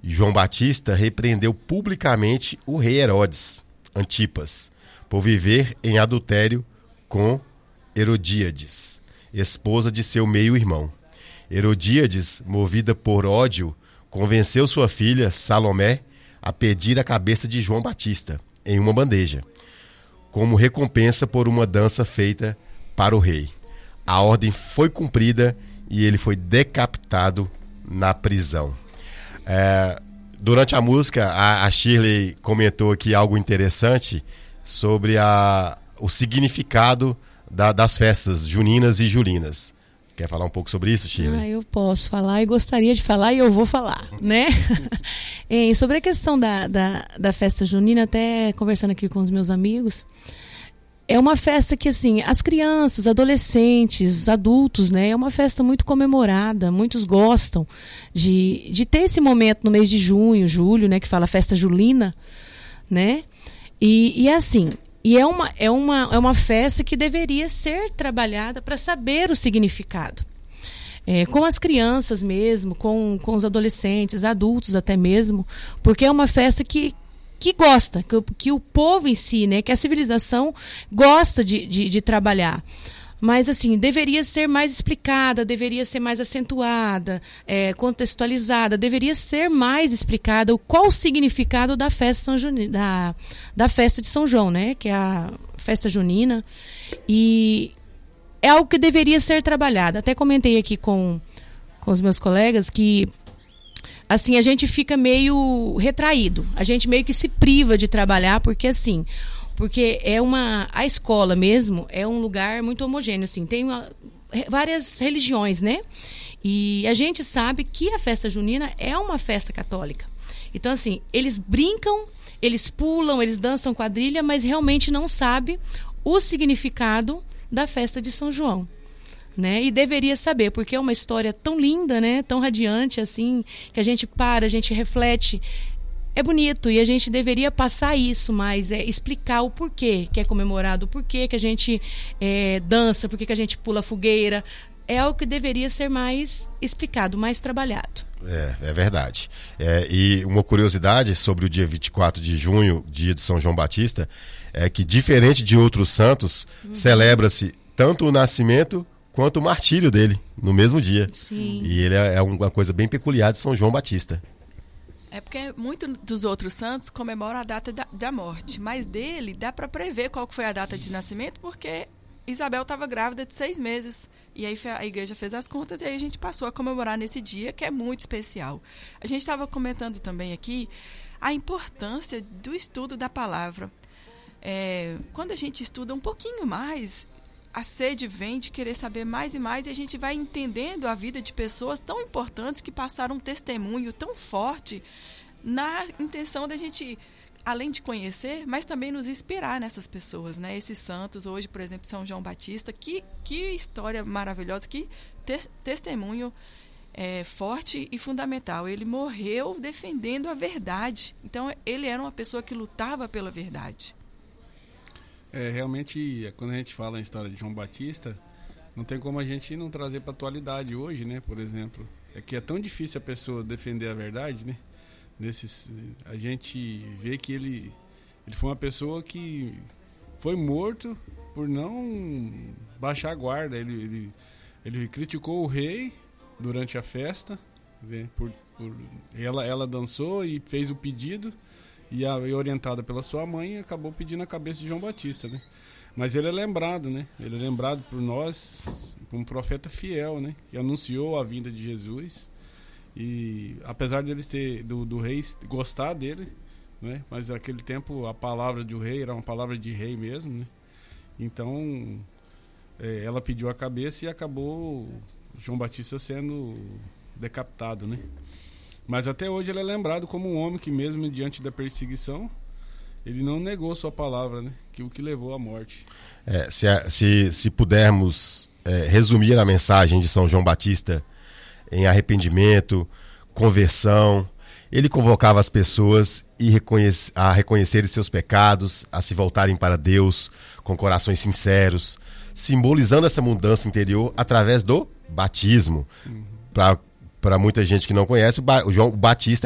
João Batista repreendeu publicamente o rei Herodes, Antipas, por viver em adultério com Herodíades, esposa de seu meio-irmão. Herodíades, movida por ódio, convenceu sua filha, Salomé, a pedir a cabeça de João Batista em uma bandeja, como recompensa por uma dança feita para o rei. A ordem foi cumprida e ele foi decapitado na prisão. Durante a música, a Shirley comentou aqui algo interessante sobre o significado das festas juninas e julinas. Quer falar um pouco sobre isso, Shirley? Eu posso falar e gostaria de falar e eu vou falar, né? Sobre a questão da festa junina, até conversando aqui com os meus amigos, é uma festa que, assim, as crianças, adolescentes, adultos, né? É uma festa muito comemorada, muitos gostam de ter esse momento no mês de junho, julho, né? Que fala festa julina, né? E assim, é uma festa que deveria ser trabalhada para saber o significado. Com as crianças mesmo, com os adolescentes, adultos até mesmo, porque é uma festa que gosta, que o povo em si, né, que a civilização gosta de trabalhar. Mas, assim, deveria ser mais explicada, deveria ser mais acentuada, contextualizada, deveria ser mais explicada qual o significado da festa, da festa de São João, né, que é a festa junina. E é algo que deveria ser trabalhado. Até comentei aqui com os meus colegas que, assim, a gente fica meio retraído, a gente meio que se priva de trabalhar, porque a escola mesmo é um lugar muito homogêneo, assim, tem várias religiões, né? E a gente sabe que a festa junina é uma festa católica. Então, assim, eles brincam, eles pulam, eles dançam quadrilha, mas realmente não sabem o significado da festa de São João. Né? E deveria saber, porque é uma história tão linda, né? Tão radiante, assim, que a gente reflete. É bonito e a gente deveria passar isso, mas explicar o porquê que é comemorado, o porquê que a gente dança, porquê que a gente pula fogueira. É algo que deveria ser mais explicado, mais trabalhado. É verdade. E uma curiosidade sobre o dia 24 de junho, dia de São João Batista, é que, diferente de outros santos, celebra-se tanto o nascimento quanto o martírio dele, no mesmo dia. Sim. E ele é uma coisa bem peculiar de São João Batista. É porque muitos dos outros santos comemoram a data da morte, mas dele dá para prever qual foi a data de nascimento, porque Isabel estava grávida de 6 meses. E aí a igreja fez as contas e aí a gente passou a comemorar nesse dia, que é muito especial. A gente estava comentando também aqui a importância do estudo da palavra. Quando a gente estuda um pouquinho mais, a sede vem de querer saber mais e mais, e a gente vai entendendo a vida de pessoas tão importantes que passaram um testemunho tão forte na intenção da gente, além de conhecer, mas também nos inspirar nessas pessoas, né? Esses santos, hoje, por exemplo, São João Batista, que história maravilhosa, que testemunho forte e fundamental. Ele morreu defendendo a verdade. Então, ele era uma pessoa que lutava pela verdade. Realmente, quando a gente fala em história de João Batista, não tem como a gente não trazer para a atualidade hoje, né? Por exemplo, que é tão difícil a pessoa defender a verdade, né? A gente vê que ele foi uma pessoa que foi morto por não baixar a guarda. Ele criticou o rei durante a festa, né? Ela dançou e fez o pedido, e orientada pela sua mãe, acabou pedindo a cabeça de João Batista, né? Mas ele é lembrado, né? Ele é lembrado por nós, como um profeta fiel, né? Que anunciou a vinda de Jesus. E apesar deles do rei gostar dele, né? Mas naquele tempo a palavra do rei era uma palavra de rei mesmo, né? Então ela pediu a cabeça e acabou João Batista sendo decapitado, né? Mas até hoje ele é lembrado como um homem que, mesmo diante da perseguição, ele não negou sua palavra, né? O que levou à morte. Se pudermos resumir a mensagem de São João Batista em arrependimento, conversão, ele convocava as pessoas a reconhecerem seus pecados, a se voltarem para Deus com corações sinceros, simbolizando essa mudança interior através do batismo. Para muita gente que não conhece, o João Batista